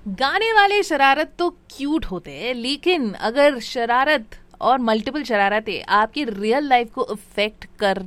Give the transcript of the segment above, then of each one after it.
गाने वाले शरारत तो क्यूट होते हैं, लेकिन अगर शरारत और मल्टीपल शरारतें आपकी रियल लाइफ को अफेक्ट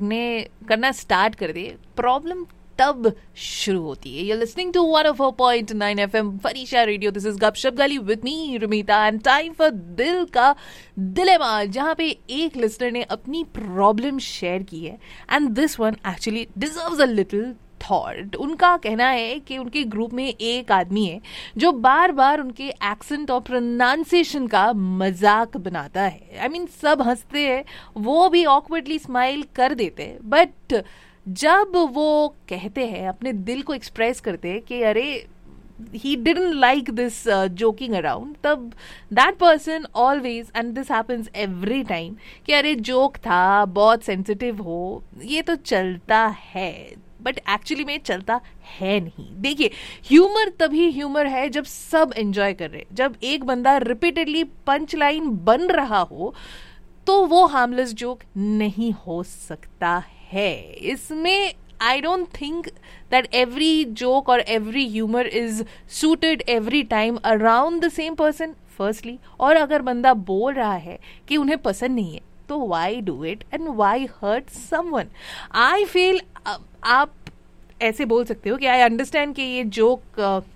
करना स्टार्ट कर दे, प्रॉब्लम तब शुरू होती है। You're listening to 104.9 FM फरीशा radio. This is गपशप गली with me रुमिता and time for दिल का दिलेमा, जहां पे एक लिस्टर ने अपनी प्रॉब्लम शेयर की है and this one actually deserves a little thought. उनका कहना है कि उनके ग्रुप में एक आदमी है जो बार बार उनके एक्सेंट और प्रोनाउंसिएशन का मजाक बनाता है। आई मीन सब हंसते हैं, वो भी ऑकवर्डली स्माइल कर देते हैं, बट जब वो कहते हैं, अपने दिल को एक्सप्रेस करते हैं कि अरे he didn't like this joking around, तब that person always, and this happens every time, कि अरे जोक था, बहुत सेंसिटिव हो, ये तो चलता है, बट एक्चुअली में चलता है नहीं। देखिए, ह्यूमर तभी ह्यूमर है जब सब एंजॉय कर रहे, जब एक बंदा रिपीटेडली पंच लाइन बन रहा हो तो वो हार्मलेस जोक नहीं हो सकता है। इसमें I don't think that every joke or every humor is suited every time around the same person, firstly. और अगर बंदा बोल रहा है कि उन्हें पसंद नहीं है, तो why do it and why hurt someone? I feel आप ऐसे बोल सकते हो कि I understand कि ये joke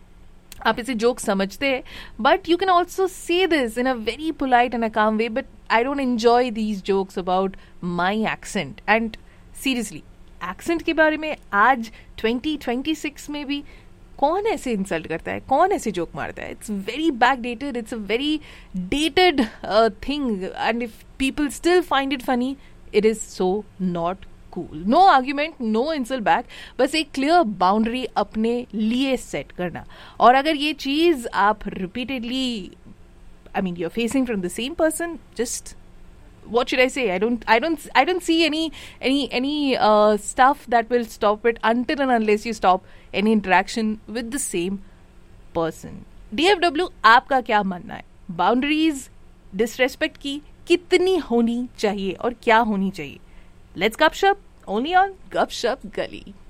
आप इसे जोक समझते हैं, but you can also say this in a very polite and अ काम वे, but I don't enjoy these jokes about my accent. And seriously, accent के बारे में आज 2026 में भी कौन ऐसे इंसल्ट करता है, कौन ऐसे जोक मारता है? It's very backdated, it's a very dated thing, and if people still find it funny, it is so not cool. No argument, no insult back, बस एक क्लियर बाउंड्री अपने लिए सेट करना। और अगर ये चीज आप repeatedly, I mean you are facing from the same person, just what should I say? I don't see any stuff that will stop it until and unless you stop any interaction with the same person. DFW, आपका क्या मानना है? Boundaries disrespect की कितनी होनी चाहिए और क्या होनी चाहिए? Let's गपशप, only on गपशप गली।